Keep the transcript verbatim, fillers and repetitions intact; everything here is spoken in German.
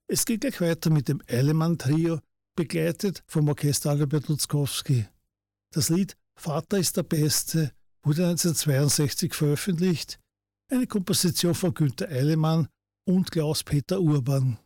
Es geht gleich weiter mit dem Eilemann-Trio, begleitet vom Orchester Adalbert Lutzkowski. Das Lied Vater ist der Beste wurde neunzehnhundertzweiundsechzig veröffentlicht, eine Komposition von Günter Eilemann und Klaus-Peter Urban.